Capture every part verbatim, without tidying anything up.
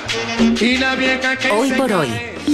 y la vieja que Hoy se por hoy.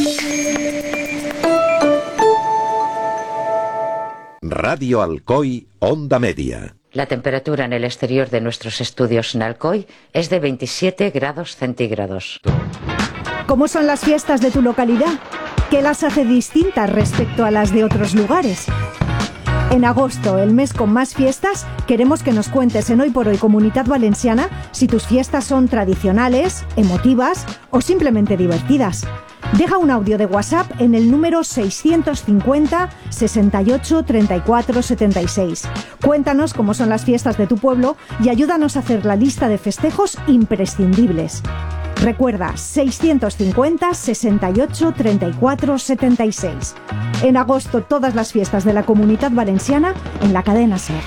Radio Alcoy, Onda Media. La temperatura en el exterior de nuestros estudios en Alcoy es de veintisiete grados centígrados. ¿Cómo son las fiestas de tu localidad? ¿Qué las hace distintas respecto a las de otros lugares? En agosto, el mes con más fiestas, queremos que nos cuentes en Hoy por Hoy Comunitat Valenciana si tus fiestas son tradicionales, emotivas o simplemente divertidas. Deja un audio de WhatsApp en el número seiscientos cincuenta, sesenta y ocho, treinta y cuatro, setenta y seis. Cuéntanos cómo son las fiestas de tu pueblo y ayúdanos a hacer la lista de festejos imprescindibles. Recuerda, seiscientos cincuenta, sesenta y ocho, treinta y cuatro, setenta y seis. En agosto, todas las fiestas de la Comunitat Valenciana en la cadena SER.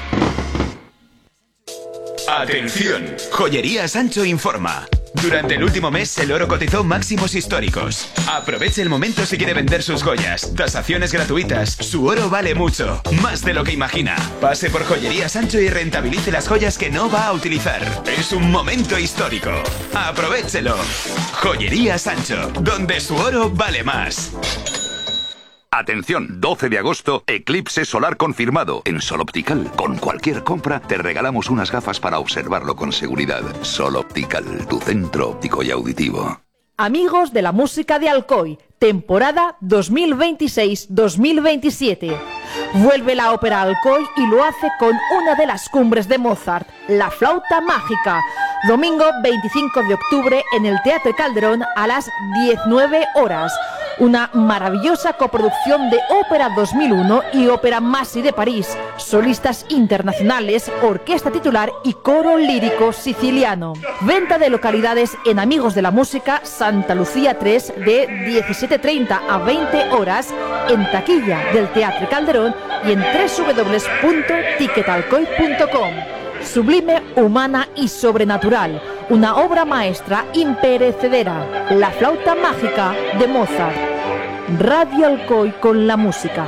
Atención, Joyería Sancho informa. Durante el último mes el oro cotizó máximos históricos. Aproveche el momento si quiere vender sus joyas. Tasaciones gratuitas. Su oro vale mucho, más de lo que imagina. Pase por Joyería Sancho y rentabilice las joyas que no va a utilizar. Es un momento histórico. Aprovechelo. Joyería Sancho, donde su oro vale más. Atención, doce de agosto, eclipse solar confirmado en Sol Optical. Con cualquier compra te regalamos unas gafas para observarlo con seguridad. Sol Optical, tu centro óptico y auditivo. Amigos de la música de Alcoy, temporada dos mil veintiséis dos mil veintisiete. Vuelve la ópera Alcoy y lo hace con una de las cumbres de Mozart, La Flauta Mágica. Domingo veinticinco de octubre en el Teatre Calderón a las diecinueve horas. Una maravillosa coproducción de Ópera dos mil uno y Ópera Masi de París, solistas internacionales, orquesta titular y coro lírico siciliano. Venta de localidades en Amigos de la Música, Santa Lucía tres, de diecisiete treinta a veinte horas, en taquilla del Teatre Calderón y en doble u doble u doble u punto ticketalcoy punto com. Sublime, humana y sobrenatural. Una obra maestra imperecedera. La Flauta Mágica de Mozart. Radio Alcoy con la música.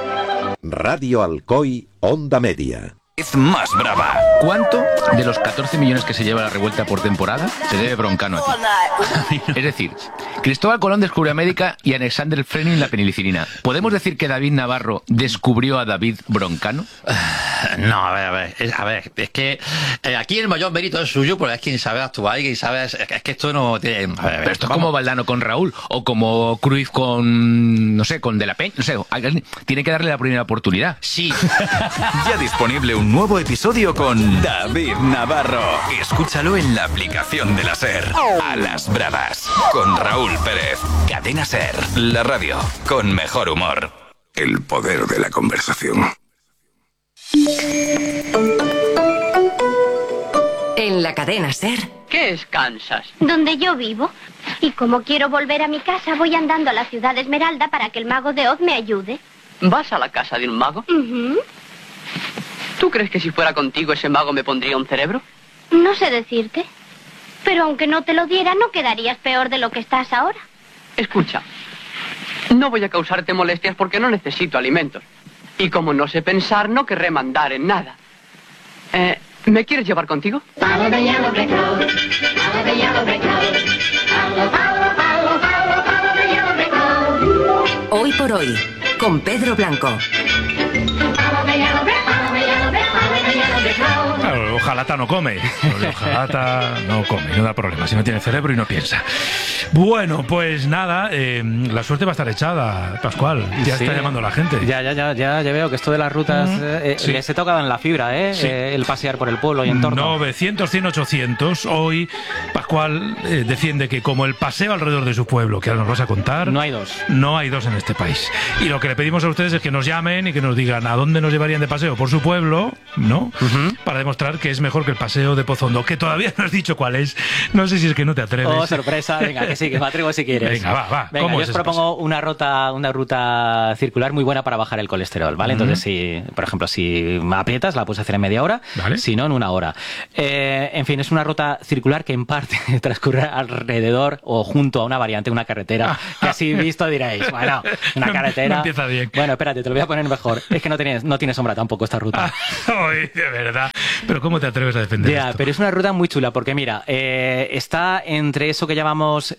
Radio Alcoy, Onda Media. Es más brava. ¿Cuánto de los catorce millones que se lleva la revuelta por temporada se debe Broncano a ti? Es decir, Cristóbal Colón descubrió América y Alexander Fleming la penicilina. ¿Podemos decir que David Navarro descubrió a David Broncano? No, a ver, a ver, es, a ver, es que eh, aquí el mayor mérito es suyo, porque es quien sabe actuar y quien sabe, es, es que esto no tiene... A ver, a ver, Pero esto es vamos. como Valdano con Raúl, o como Cruyff con, no sé, con De la Peña, no sé, alguien tiene que darle la primera oportunidad. Sí. Ya disponible un nuevo episodio con David Navarro. Escúchalo en la aplicación de la SER. A las bravas. Con Raúl Pérez. Cadena SER. La radio con mejor humor. El poder de la conversación. En la cadena SER. ¿Qué es Kansas? Donde yo vivo. Y como quiero volver a mi casa, voy andando a la ciudad de Esmeralda para que el mago de Oz me ayude. ¿Vas a la casa de un mago? Uh-huh. ¿Tú crees que si fuera contigo ese mago me pondría un cerebro? No sé decirte. Pero aunque no te lo diera, no quedarías peor de lo que estás ahora. Escucha, no voy a causarte molestias porque no necesito alimentos. Y como no sé pensar, no querré mandar en nada. Eh, ¿me quieres llevar contigo? Follow the yellow brick road. Follow the yellow brick road. Follow, follow, follow, follow, follow the yellow brick road. Hoy por hoy, con Pedro Blanco. Follow the yellow brick, follow the yellow brick, follow the yellow brick road. Claro, ojalata no come. Ojalata no come, no da problema. Si no tiene cerebro y no piensa. Bueno, pues nada, eh, la suerte va a estar echada, Pascual. Ya Sí. está llamando la gente. Ya, ya, ya, ya, ya veo que esto de las rutas Mm, eh, sí. les he tocado en la fibra, ¿eh? Sí. Eh, el pasear por el pueblo y entorno. novecientos, cien, ochocientos. Hoy Pascual eh, defiende que como el paseo alrededor de su pueblo, que ahora nos vas a contar, No hay dos. no hay dos en este país. Y lo que le pedimos a ustedes es que nos llamen y que nos digan a dónde nos llevarían de paseo por su pueblo, ¿no? Ujú. Para demostrar que es mejor que el paseo de Pozondo, que todavía no has dicho cuál es. No sé si es que no te atreves. Oh, sorpresa, venga, que sí, que me atrevo si quieres. Venga, va, va. Venga, ¿Cómo yo es os ese propongo una ruta, una ruta circular muy buena para bajar el colesterol, ¿vale? Ujú. Entonces, si, por ejemplo, si aprietas, la puedes hacer en media hora, Vale. si no, en una hora. Eh, en fin, es una ruta circular que en parte transcurre alrededor o junto a una variante, una carretera, que así visto diréis, bueno, una No- carretera... no empieza bien. Bueno, espérate, te lo voy a poner mejor. Es que no tiene, no tiene sombra tampoco esta ruta. Ay, de verdad. Pero ¿cómo te atreves a defender Ya, esto? pero es una ruta muy chula porque mira, eh, está entre eso que llamamos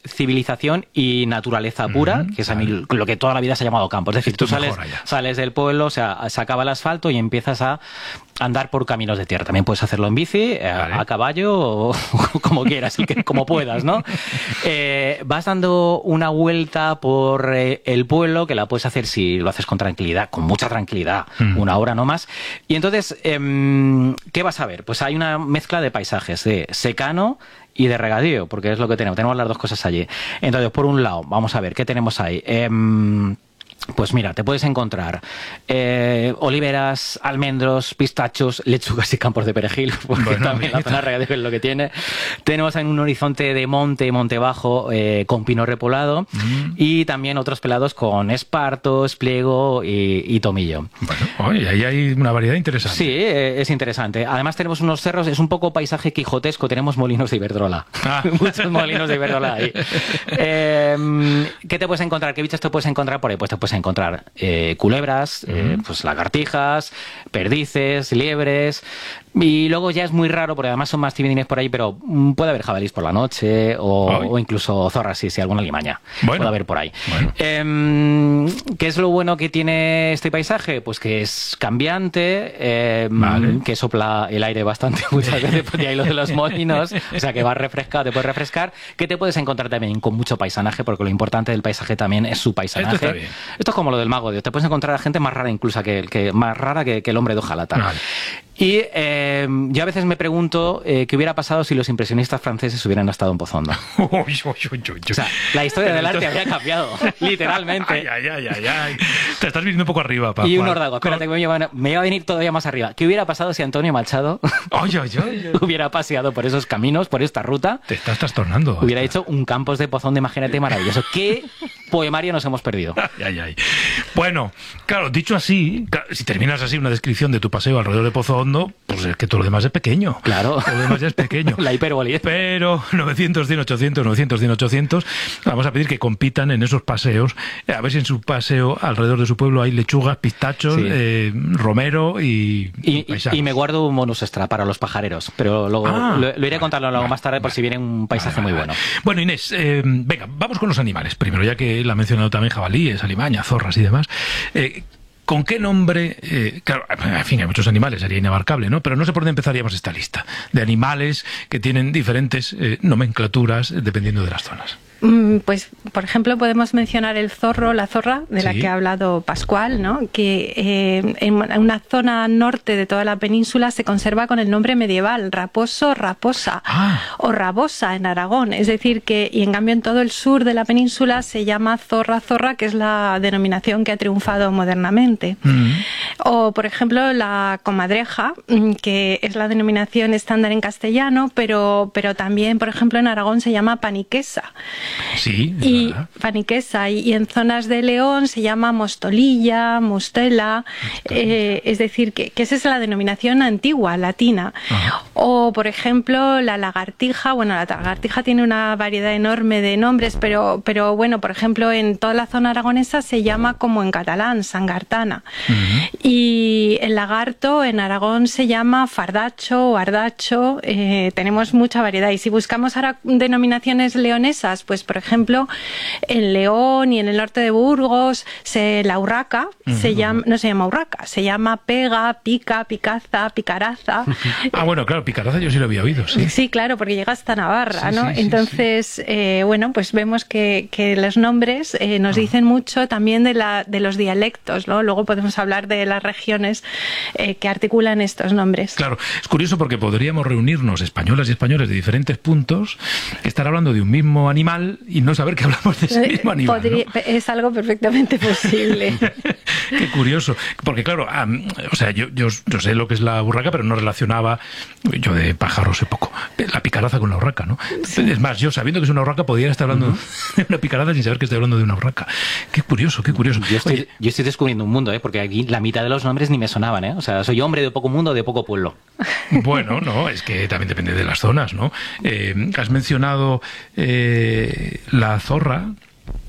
civilización y naturaleza pura, uh-huh, que es a mí lo que toda la vida se ha llamado campo. Es decir, Esto tú sales, sales del pueblo, o sea, se acaba el asfalto y empiezas a andar por caminos de tierra. También puedes hacerlo en bici, vale. a, a caballo o como quieras, y que, como puedas, ¿no? Eh, vas dando una vuelta por eh, el pueblo, que la puedes hacer si lo haces con tranquilidad, con mucha tranquilidad, mm. una hora no más. Y entonces, eh, ¿qué vas a ver? Pues hay una mezcla de paisajes, de secano y de regadío, porque es lo que tenemos. Tenemos las dos cosas allí. Entonces, por un lado, vamos a ver, ¿qué tenemos ahí? Eh, Pues mira, te puedes encontrar eh, oliveras, almendros, pistachos, lechugas y campos de perejil, porque bueno, también la zona regadío es lo que tiene. Tenemos en un horizonte de monte, monte bajo, eh, con pino repolado, mm. y también otros pelados con esparto, espliego y, y tomillo. Bueno, oye, ahí hay una variedad interesante. Sí, eh, es interesante. Además tenemos unos cerros, es un poco paisaje quijotesco, tenemos molinos de Iberdrola. Ah. Muchos molinos de Iberdrola ahí. Eh, ¿Qué te puedes encontrar? ¿Qué bichos te puedes encontrar por ahí? Pues te puedes encontrar eh, culebras, uh-huh. eh, pues lagartijas, perdices, liebres, y luego ya es muy raro, porque además son más timidines por ahí, pero puede haber jabalís por la noche o, o incluso zorras, sí, sí, alguna limaña bueno. puede haber por ahí. Bueno. Eh, ¿Qué es lo bueno que tiene este paisaje? Pues que es cambiante, eh, vale. que sopla el aire bastante muchas veces, porque hay lo de los molinos, o sea que va refrescado, te puedes refrescar, que te puedes encontrar también con mucho paisanaje, porque lo importante del paisaje también es su paisanaje. Esto está bien. Esto es como lo del mago de Dios, te puedes encontrar a gente más rara incluso que, que más rara que, que el hombre de hojalata. Vale. Y eh, yo a veces me pregunto eh, qué hubiera pasado si los impresionistas franceses hubieran estado en Pozondo. O sea, la historia del arte habría cambiado, literalmente. Ay, ay, ay, ay, ay. Te estás viniendo un poco arriba, Paco. Y un ordago, espérate, que me iba, me iba a venir todavía más arriba. ¿Qué hubiera pasado si Antonio Machado ay, ay, ay, ay. hubiera paseado por esos caminos, por esta ruta? Te estás trastornando. Hubiera hecho un Campos de Pozondo, imagínate, maravilloso. ¿Qué poemario nos hemos perdido? Ay, ay, ay. Bueno, claro, dicho así, si terminas así una descripción de tu paseo alrededor de Pozondo, pues es que todo lo demás es pequeño. Claro. Todo lo demás ya es pequeño. La hipérbole. Pero novecientos, cien, ochocientos, novecientos, cien, ochocientos, vamos a pedir que compitan en esos paseos. A ver si en su paseo alrededor de su pueblo hay lechugas, pistachos, sí. eh, romero y, y, y, y me guardo un bonus extra para los pajareros, pero luego ah, lo, lo iré a contarlo luego vale, más tarde vale, por si viene un paisaje vale, muy bueno. Bueno, Inés, eh, venga, vamos con los animales. Primero, ya que él ha mencionado también jabalíes, alimañas, zorras y demás. Eh, ¿Con qué nombre? Eh, claro, en fin, hay muchos animales, sería inabarcable, ¿no? Pero no sé por dónde empezaríamos esta lista de animales que tienen diferentes eh, nomenclaturas dependiendo de las zonas. Pues, por ejemplo, podemos mencionar el zorro, la zorra, de la sí. que ha hablado Pascual, ¿no? Que eh, en una zona norte de toda la península se conserva con el nombre medieval, raposo, raposa, ah. o rabosa en Aragón. Es decir, que, y en cambio en todo el sur de la península se llama zorra, zorra, que es la denominación que ha triunfado modernamente. Mm. O, por ejemplo, la comadreja, que es la denominación estándar en castellano, pero, pero también, por ejemplo, en Aragón se llama paniquesa. Sí, y paniquesa, y, y en zonas de León se llama mostolilla, mostela, eh, es decir, que, que esa es la denominación antigua, latina. Ajá. O, por ejemplo, la lagartija, bueno, la lagartija tiene una variedad enorme de nombres, pero, pero bueno, por ejemplo, en toda la zona aragonesa se llama como en catalán, sangartana. Uh-huh. Y el lagarto en Aragón se llama fardacho o ardacho, eh, tenemos mucha variedad. Y si buscamos ahora denominaciones leonesas, pues por ejemplo, en León y en el norte de Burgos, se, la urraca uh-huh. se llama, no se llama urraca, se llama pega, pica, picaza, picaraza. Ah, bueno, claro, picaraza yo sí lo había oído, sí. Sí, claro, porque llega hasta Navarra, sí, ¿no? Sí, Entonces, sí, sí. Eh, bueno, pues vemos que, que los nombres eh, nos uh-huh. dicen mucho también de, la, de los dialectos, ¿no? Luego podemos hablar de las regiones eh, que articulan estos nombres. Claro, es curioso porque podríamos reunirnos españolas y españoles de diferentes puntos, estar hablando de un mismo animal y no saber que hablamos de ese mismo animal. Podría, ¿no? Es algo perfectamente posible. Qué curioso. Porque claro, um, o sea, yo, yo, yo sé lo que es la urraca, pero no relacionaba, yo de pájaros sé poco, la picaraza con la urraca, ¿no? Sí. Es más, yo sabiendo que es una urraca podría estar hablando uh-huh. de una picaraza sin saber que estoy hablando de una urraca. Qué curioso, qué curioso. Yo estoy, yo estoy descubriendo un mundo, ¿eh? Porque aquí la mitad de los nombres ni me sonaban, ¿eh? O sea, soy hombre de poco mundo, de poco pueblo. Bueno, no, es que también depende de las zonas, ¿no? Eh, has mencionado eh, la zorra.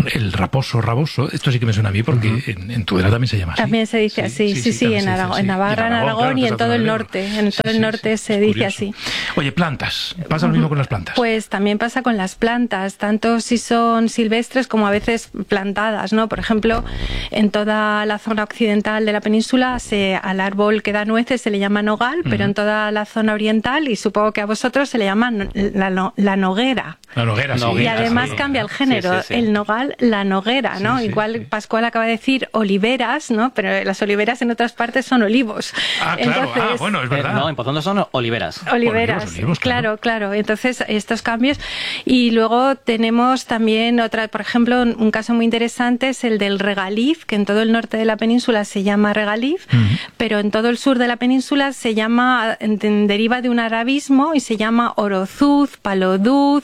el raposo, raboso, esto sí que me suena a mí porque uh-huh. en, en Tudela también se llama así. También se dice así, sí, sí, sí, sí, sí en, Aragón, así. en Navarra, en Aragón, en, Aragón, y en todo el norte. En todo sí, el norte sí, se dice curioso. así. Oye, plantas, ¿pasa lo mismo con las plantas? Pues también pasa con las plantas, tanto si son silvestres como a veces plantadas, ¿no? Por ejemplo, en toda la zona occidental de la península se, al árbol que da nueces se le llama nogal, uh-huh. pero en toda la zona oriental, y supongo que a vosotros se le llama la, la, la noguera. La noguera, sí. Y además sí. cambia el género, sí, sí, sí. el nogal, la noguera, ¿no? Sí, sí, Igual sí. Pascual acaba de decir oliveras, ¿no? Pero las oliveras en otras partes son olivos. Ah, claro, Entonces, ah, bueno, es verdad. Eh, no, en Pozondo son oliveras. Oliveras, olivos, olivos, claro, claro. Entonces, estos cambios. Y luego tenemos también otra, por ejemplo, un caso muy interesante es el del regalif, que en todo el norte de la península se llama regalif, uh-huh. pero en todo el sur de la península se llama, deriva de un arabismo y se llama orozuz, paloduz,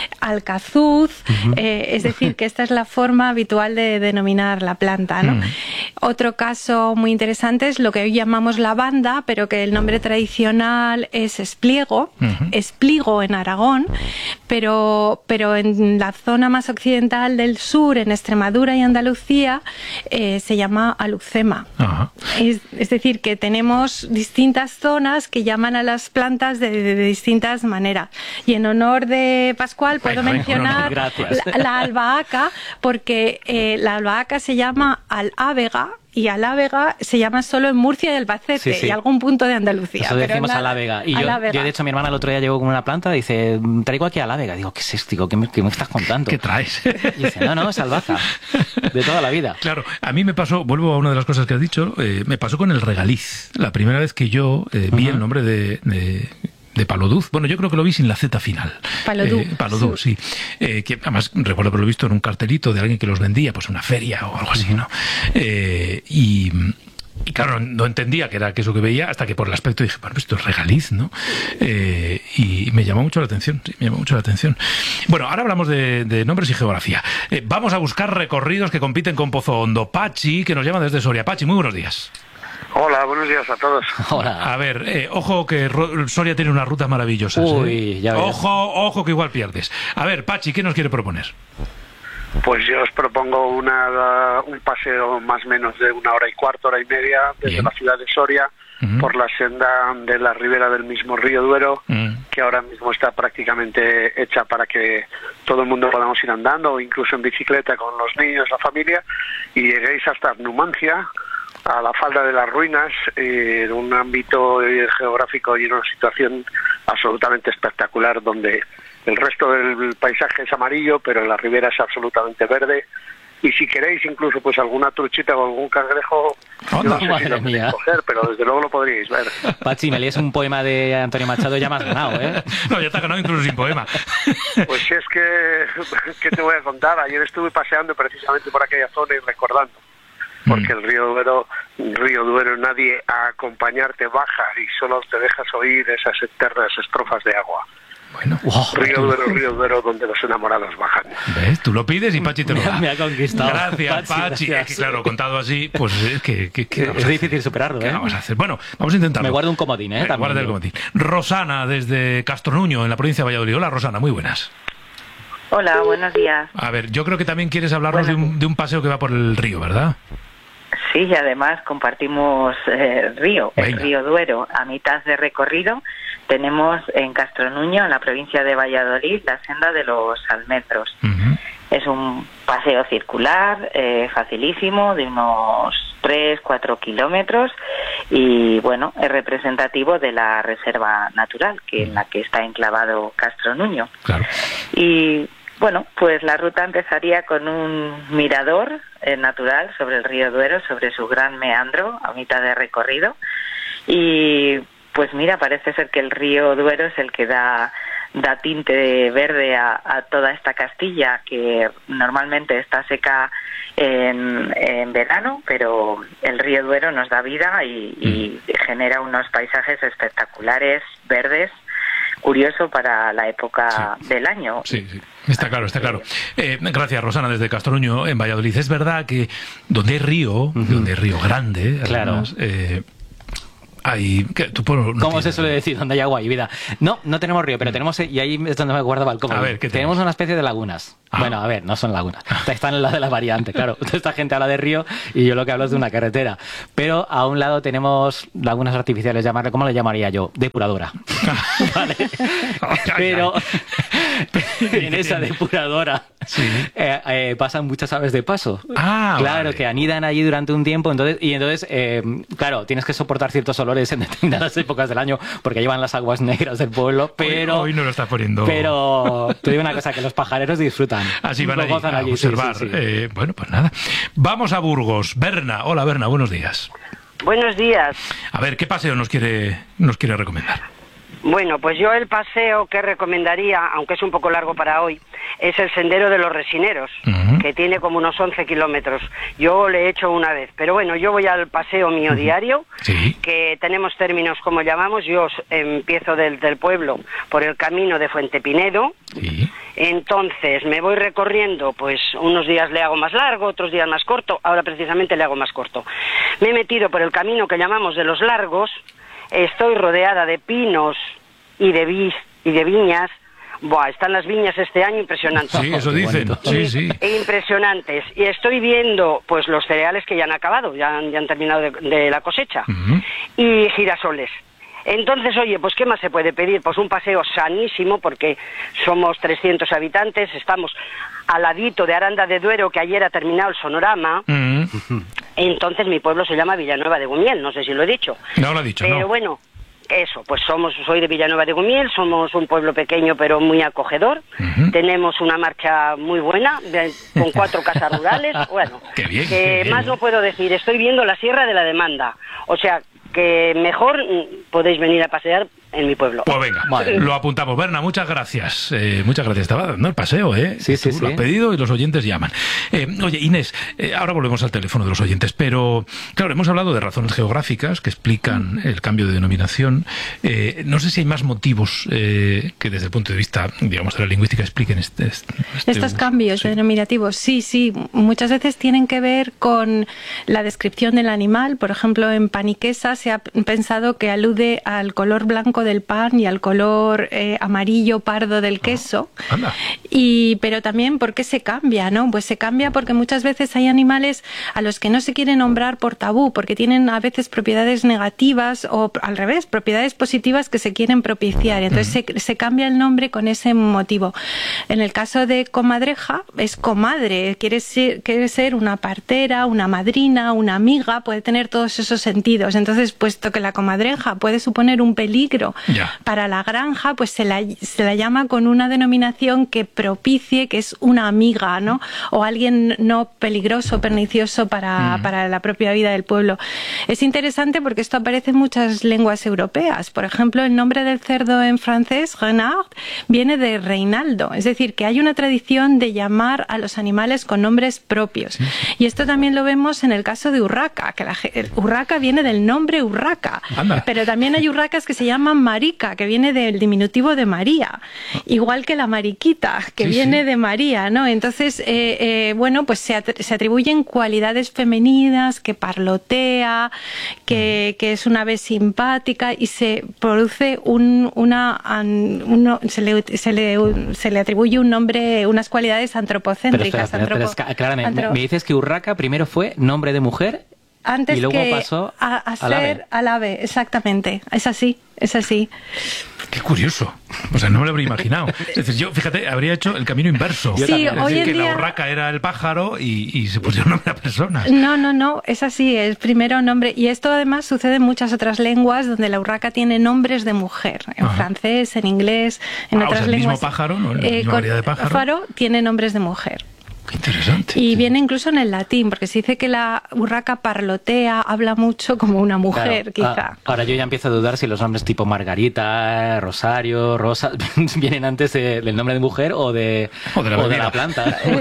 alcazuz, uh-huh. eh, es decir, que esta es la forma habitual de denominar la planta, ¿no? Uh-huh. Otro caso muy interesante es lo que hoy llamamos lavanda, pero que el nombre tradicional es espliego, uh-huh. espligo en Aragón, pero, pero en la zona más occidental del sur, en Extremadura y Andalucía, eh, se llama alucema. Uh-huh. Es, es decir, que tenemos distintas zonas que llaman a las plantas de, de, de distintas maneras. Y en honor de Pascual puedo ay, mencionar ay, no, no, la, la albahaca, porque eh, la albahaca se llama alávega, y alávega se llama solo en Murcia y Albacete, sí, sí. y algún punto de Andalucía. Eso decimos alávega. Y yo, yo, de hecho, mi hermana el otro día llegó con una planta y dice, traigo aquí alávega. Digo, ¿qué es esto? Digo, ¿qué me, qué me estás contando? ¿Qué traes? Y dice, no, no, es albahaca. De toda la vida. Claro, a mí me pasó, vuelvo a una de las cosas que has dicho, eh, me pasó con el regaliz. La primera vez que yo eh, vi uh-huh. el nombre de... de de paloduz. Bueno, yo creo que lo vi sin la Z final. Paloduz. Eh, paloduz, sí. sí. Eh, que además recuerdo haberlo visto en un cartelito de alguien que los vendía, pues una feria o algo así, ¿no? Eh, y... Y claro, no entendía que era que eso que veía hasta que por el aspecto dije, bueno, esto es regaliz, ¿no? Eh, y me llamó mucho la atención, sí, me llamó mucho la atención. Bueno, ahora hablamos de, de nombres y geografía. Eh, vamos a buscar recorridos que compiten con Pozo Hondo. Pachi, que nos llama desde Soria. Pachi, muy buenos días. Hola, buenos días a todos. Hola. A ver, eh, ojo que Soria tiene unas rutas maravillosas. Uy, ¿eh? ya ves. Ojo, ojo que igual pierdes. A ver, Pachi, ¿qué nos quiere proponer? Pues yo os propongo una, un paseo más o menos de una hora y cuarto, hora y media, desde Bien. la ciudad de Soria, uh-huh. por la senda de la ribera del mismo río Duero, uh-huh. que ahora mismo está prácticamente hecha para que todo el mundo podamos ir andando, o incluso en bicicleta con los niños, la familia, y lleguéis hasta Numancia, a la falda de las ruinas, eh, en un ámbito eh, geográfico y en una situación absolutamente espectacular, donde el resto del paisaje es amarillo, pero la ribera es absolutamente verde. Y si queréis incluso pues alguna truchita o algún cangrejo, oh, yo no, no sé si lo podéis coger, pero desde luego lo podríais ver. Pachi, me lees un poema de Antonio Machado, ya me has ganado, ¿eh? No, ya te has ganado incluso sin poema. Pues si es que, ¿qué te voy a contar? Ayer estuve paseando precisamente por aquella zona y recordando, porque el río Duero, río Duero, nadie a acompañarte baja y solo te dejas oír esas eternas estrofas de agua. Bueno, wow. Río Duero, río Duero, donde los enamorados bajan. ¿Ves? Tú lo pides y Pachi te lo da. Me ha conquistado. Gracias, Pachi. Pachi. Gracias. Es que, claro, contado así, pues es que... que, que es difícil superarlo, ¿eh? ¿Qué vamos a hacer? Bueno, vamos a intentarlo. Me guardo un comodín, ¿eh? eh guarda el comodín. Rosana, desde Castronuño, en la provincia de Valladolid. Hola, Rosana, muy buenas. Hola, buenos días. A ver, yo creo que también quieres hablarnos de un, de un paseo que va por el río, ¿verdad? Sí, y además compartimos eh, río, Venga. el río Duero. A mitad de recorrido tenemos en Castronuño, en la provincia de Valladolid, la senda de los almendros. Uh-huh. Es un paseo circular, eh, facilísimo, de unos tres, cuatro kilómetros, y bueno, es representativo de la reserva natural, que en la que está enclavado Castronuño. Claro. Y bueno, pues la ruta empezaría con un mirador eh, natural sobre el río Duero, sobre su gran meandro a mitad de recorrido. Y pues mira, parece ser que el río Duero es el que da, da tinte verde a, a toda esta Castilla, que normalmente está seca en, en verano, pero el río Duero nos da vida y, y genera unos paisajes espectaculares, verdes, curioso para la época sí. del año. Sí, sí, está claro, está claro. Eh, gracias, Rosana, desde Castronuño, en Valladolid. Es verdad que donde hay río, uh-huh. donde hay río grande, además, claro. eh, hay... ¿qué? ¿Tú puedo, no ¿Cómo se suele decir? Donde hay agua y vida. No, no tenemos río, pero tenemos, y ahí es donde me guardaba el cómodo. A ver, ¿qué tenemos? Tenemos una especie de lagunas. Ah. Bueno, a ver, no son lagunas. Están en la de la variante, claro. Esta gente habla de río y yo lo que hablo es de una carretera. Pero a un lado tenemos lagunas artificiales, llamarle, ¿cómo le llamaría yo? Depuradora. ¿Vale? Pero en esa depuradora sí. eh, eh, pasan muchas aves de paso. Ah, claro, vale. que anidan allí durante un tiempo. Entonces, y entonces, eh, claro, tienes que soportar ciertos olores en determinadas épocas del año porque llevan las aguas negras del pueblo. Pero hoy, hoy no lo está poniendo. Pero te digo una cosa, que los pajareros disfrutan. Así van allí, a allí, observar. Sí, sí, sí. Eh, bueno, pues nada. Vamos a Burgos. Berna. Hola, Berna. Buenos días. Buenos días. A ver, ¿qué paseo nos quiere, nos quiere recomendar? Bueno, pues yo el paseo que recomendaría, aunque es un poco largo para hoy, es el Sendero de los Resineros, uh-huh. que tiene como unos once kilómetros. Yo le he hecho una vez, pero bueno, yo voy al paseo mío uh-huh. diario, sí. que tenemos términos como llamamos. Yo empiezo del, del pueblo por el camino de Fuente Pinedo, sí. entonces me voy recorriendo, pues unos días le hago más largo, otros días más corto, ahora precisamente le hago más corto. Me he metido por el camino que llamamos de los Largos. Estoy rodeada de pinos y de vis y de viñas. Buah, están las viñas este año impresionantes. Sí, eso dicen. Sí, sí. Impresionantes. Y estoy viendo, pues, los cereales que ya han acabado, ya han, ya han terminado de, de la cosecha. Uh-huh. Y girasoles. Entonces, oye, pues, ¿qué más se puede pedir? Pues un paseo sanísimo, porque somos trescientos habitantes, estamos al ladito de Aranda de Duero, que ayer ha terminado el sonorama. Uh-huh. Entonces, mi pueblo se llama Villanueva de Gumiel, no sé si lo he dicho. No lo he dicho, Pero no. bueno, eso, pues somos, soy de Villanueva de Gumiel, somos un pueblo pequeño pero muy acogedor. Uh-huh. Tenemos una marcha muy buena, de, con cuatro casas rurales. Bueno, qué bien, que qué bien. Más no puedo decir, estoy viendo la Sierra de la Demanda. O sea, que mejor podéis venir a pasear en mi pueblo. Pues venga, vale. Lo apuntamos. Berna, muchas gracias. Eh, muchas gracias. Estaba dando el paseo, ¿eh? Sí, sí, Tú sí. lo has pedido y los oyentes llaman. Eh, oye, Inés, eh, ahora volvemos al teléfono de los oyentes, pero claro, hemos hablado de razones geográficas que explican el cambio de denominación. Eh, no sé si hay más motivos eh, que desde el punto de vista, digamos, de la lingüística expliquen este, este estos uso. cambios Sí. denominativos. Sí, sí, muchas veces tienen que ver con la descripción del animal. Por ejemplo, en paniquesa se ha pensado que alude al color blanco del pan y al color eh, amarillo pardo del queso. Ah, anda. Y pero también ¿por qué se cambia, no? Pues se cambia porque muchas veces hay animales a los que no se quiere nombrar por tabú, porque tienen a veces propiedades negativas o al revés, propiedades positivas que se quieren propiciar. Entonces uh-huh. se, se cambia el nombre con ese motivo. En el caso de comadreja es comadre, quiere ser, quiere ser una partera, una madrina, una amiga, puede tener todos esos sentidos. Entonces, puesto que la comadreja puede suponer un peligro ya. para la granja, pues se la, se la llama con una denominación que propicie que es una amiga, ¿no? O alguien no peligroso, pernicioso para, mm. para la propia vida del pueblo. Es interesante porque esto aparece en muchas lenguas europeas. Por ejemplo, el nombre del cerdo en francés, renard, viene de Reinaldo. Es decir, que hay una tradición de llamar a los animales con nombres propios. Sí. Y esto también lo vemos en el caso de urraca, que la, urraca viene del nombre urraca. Anda. Pero también hay urracas que se llaman marica, que viene del diminutivo de María. Igual que la mariquita, que sí, viene sí. de María, ¿no? Entonces, eh, eh, bueno, pues se, at- se atribuyen cualidades femeninas, que parlotea, que, que es una ave simpática, y se produce un, una... Un, uno, se, le, se, le, se le atribuye un nombre, unas cualidades antropocéntricas. Pero espera, espera, espera, aclárame, antro... me dices que urraca primero fue nombre de mujer antes y luego que pasó a, a ser al ave. al ave, exactamente. Es así, es así. Qué curioso. O sea, no me lo habría imaginado. Es decir, yo, fíjate, habría hecho el camino inverso. Sí, es decir, hoy en que día... la urraca era el pájaro y, y se pusieron nombre a personas. No, no, no, es así, es primero nombre. Y esto además sucede en muchas otras lenguas donde la urraca tiene nombres de mujer. En Ajá. francés, en inglés, en ah, otras o sea, el lenguas. mismo pájaro, ¿no? La eh, misma variedad de pájaro. Pájaro tiene nombres de mujer. Qué interesante. Y viene incluso en el latín, porque se dice que la urraca parlotea, habla mucho como una mujer, claro. quizá. Ah, ahora yo ya empiezo a dudar si los nombres tipo Margarita, Rosario, Rosa, vienen antes de, del nombre de mujer o de, o de la, o de la planta.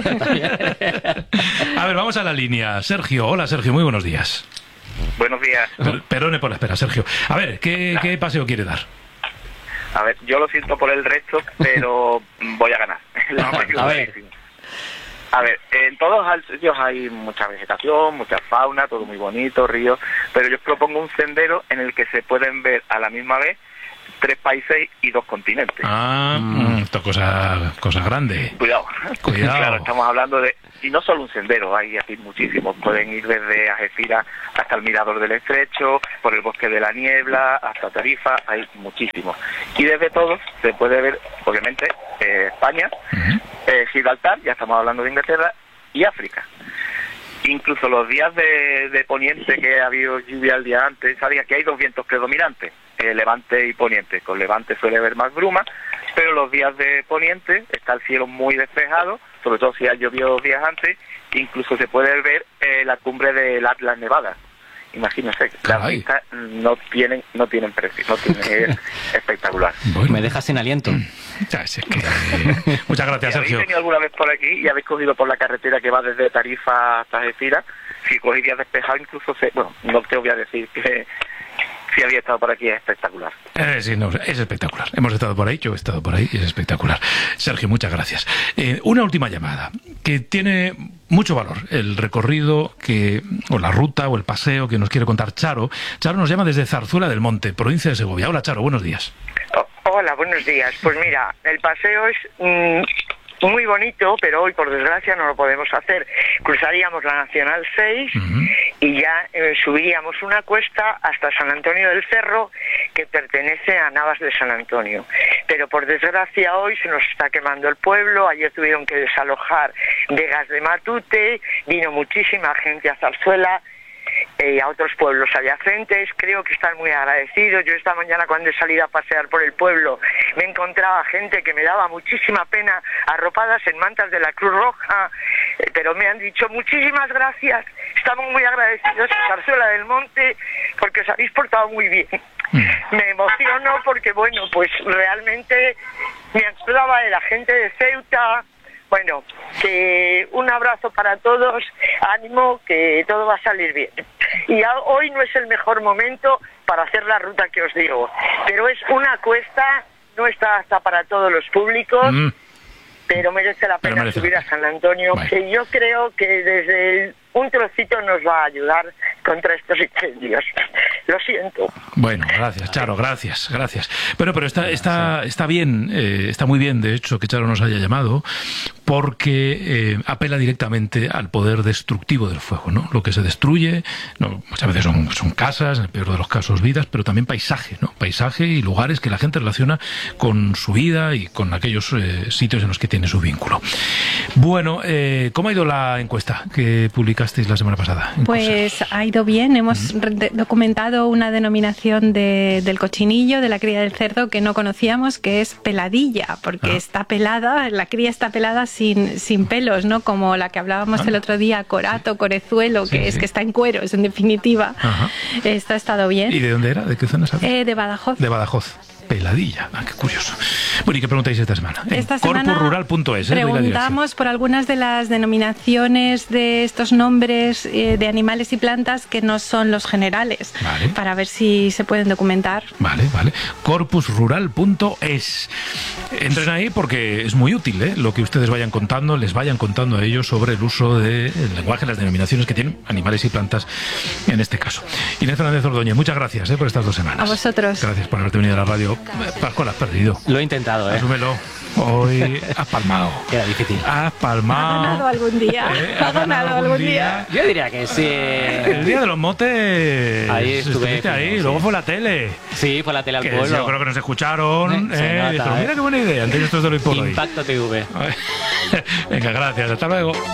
A ver, vamos a la línea. Sergio, hola Sergio, muy buenos días. Buenos días. Per- perdone por la espera, Sergio. A ver, ¿qué, ¿qué paseo quiere dar? A ver, yo lo siento por el resto, pero voy a ganar. No, a ver. A ver, en todos los sitios hay mucha vegetación, mucha fauna, todo muy bonito, ríos, pero yo os propongo un sendero en el que se pueden ver a la misma vez tres países y dos continentes. Ah, mm. esto es cosa, cosa grande. Cuidado. Cuidado. Claro, estamos hablando de... Y no solo un sendero, hay así muchísimos. Pueden ir desde Algeciras hasta el Mirador del Estrecho, por el Bosque de la Niebla, hasta Tarifa, hay muchísimos. Y desde todos se puede ver, obviamente, eh, España, uh-huh. eh, Gibraltar, ya estamos hablando de Inglaterra, y África. Incluso los días de, de poniente, que ha habido lluvia el día antes, sabía que hay dos vientos predominantes, eh, levante y poniente. Con levante suele haber más bruma, pero los días de poniente está el cielo muy despejado, sobre todo si ha llovido dos días antes, incluso se puede ver eh, la cumbre del Atlas Nevada. Imagínense, las vistas no tienen, no tienen precio, no tienen, es espectacular. Bueno. Me dejas sin aliento. Ya, es que... Muchas gracias, si Sergio. habéis venido alguna vez por aquí y habéis cogido por la carretera que va desde Tarifa hasta Algeciras, si cogéis días despejados, incluso, se, bueno, no te voy a decir que si había estado por aquí, es espectacular. Eh, sí, no, es espectacular. Hemos estado por ahí, yo he estado por ahí, y es espectacular. Sergio, muchas gracias. Eh, una última llamada, que tiene mucho valor, el recorrido que, o la ruta o el paseo que nos quiere contar Charo. Charo nos llama desde Zarzuela del Monte, provincia de Segovia. Hola, Charo, buenos días. Oh, hola, buenos días. Pues mira, el paseo es... Mmm... muy bonito, pero hoy por desgracia no lo podemos hacer. Cruzaríamos la Nacional seis uh-huh. y ya eh, subiríamos una cuesta hasta San Antonio del Cerro, que pertenece a Navas de San Antonio. Pero por desgracia hoy se nos está quemando el pueblo. Ayer tuvieron que desalojar Vegas de Matute, vino muchísima gente a Zarzuela y eh, a otros pueblos adyacentes. Creo que están muy agradecidos. Yo esta mañana, cuando he salido a pasear por el pueblo, me encontraba gente que me daba muchísima pena, arropadas en mantas de la Cruz Roja, eh, pero me han dicho muchísimas gracias, estamos muy agradecidos a Zarzuela del Monte porque os habéis portado muy bien. Me emociono porque, bueno, pues realmente me acordaba de la gente de Ceuta. Bueno, que un abrazo para todos, ánimo, que todo va a salir bien. Y a, hoy no es el mejor momento para hacer la ruta que os digo, pero es una cuesta, no está hasta para todos los públicos, mm. pero merece la pena merece subir la... a San Antonio, vale. que yo creo que desde el, un trocito nos va a ayudar contra estos incendios. Lo siento. Bueno, gracias, Charo, gracias, gracias. Bueno, pero está, está, está bien, eh, está muy bien, de hecho, que Charo nos haya llamado, porque eh, apela directamente al poder destructivo del fuego, ¿no? Lo que se destruye, no, muchas veces son, son casas, en el peor de los casos vidas, pero también paisaje, ¿no? Paisaje y lugares que la gente relaciona con su vida y con aquellos eh, sitios en los que tiene su vínculo. Bueno, eh, ¿cómo ha ido la encuesta que publicasteis la semana pasada? Pues ha ido bien, hemos mm. documentado una denominación de, del cochinillo, de la cría del cerdo, que no conocíamos, que es peladilla, porque ah. está pelada, la cría está pelada sin, sin pelos, ¿no? Como la que hablábamos ah. el otro día, corato, corezuelo, sí, que sí. es que está en cueros, en definitiva. Ajá. Esto ha estado bien. ¿Y de dónde era? ¿De qué zona sabes? Eh, de Badajoz. De Badajoz. Peladilla. Ah, qué curioso. Bueno, ¿y qué preguntáis esta semana? Esta semana corpus rural punto es, ¿eh? Preguntamos por algunas de las denominaciones de estos nombres eh, de animales y plantas que no son los generales, vale. para ver si se pueden documentar. Vale, vale. corpus rural punto es. Entren ahí porque es muy útil, ¿eh? Lo que ustedes vayan contando, les vayan contando a ellos sobre el uso del lenguaje, las denominaciones que tienen animales y plantas en este caso. Inés Fernández Ordóñez, muchas gracias ¿eh? por estas dos semanas. A vosotros. Gracias por haberte venido a la radio. Pascual, has perdido. Lo he intentado, ¿eh? Asúmelo. Hoy has palmado. Queda difícil. Has palmado. Ha ganado algún día. ¿Eh? Ha ganado algún día? día. Yo diría que sí. El día de los motes. Ahí estuve. Estuviste ahí. Sí. Luego fue la tele. Sí, fue la tele al que pueblo. Yo creo que nos escucharon. Eh, eh, nota, dijeron, eh. mira qué buena idea. Antes esto es de lo por hoy. Impacto T V. Venga, gracias. Hasta luego.